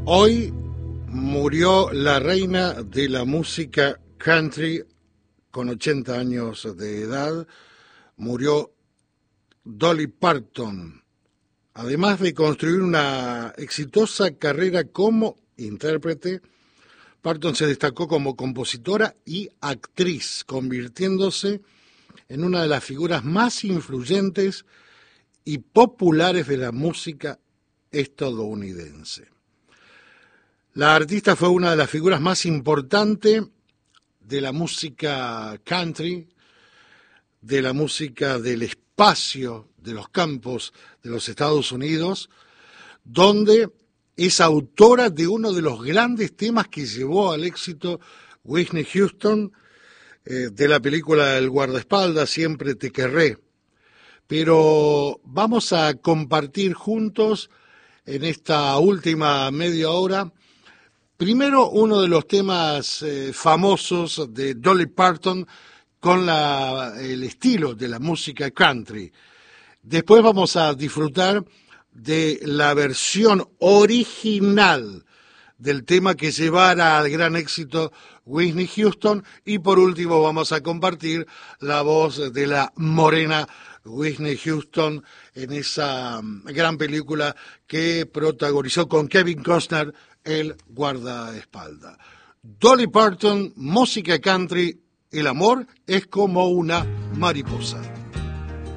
Hoy murió la reina de la música country con 80 años de edad. Murió Dolly Parton. Además de construir una exitosa carrera como intérprete, Parton se destacó como compositora y actriz, convirtiéndose en una de las figuras más influyentes y populares de la música estadounidense. La artista fue una de las figuras más importantes de la música country, de la música del espacio, de los campos de los Estados Unidos, donde es autora de uno de los grandes temas que llevó al éxito Whitney Houston, de la película El guardaespaldas, Siempre te querré. Pero vamos a compartir juntos en esta última media hora, primero uno de los temas famosos de Dolly Parton con el estilo de la música country. Después vamos a disfrutar de la versión original del tema que llevara al gran éxito Whitney Houston, y por último vamos a compartir la voz de la morena Whitney Houston en esa gran película que protagonizó con Kevin Costner, El guardaespaldas. Dolly Parton, música country. El amor es como una mariposa.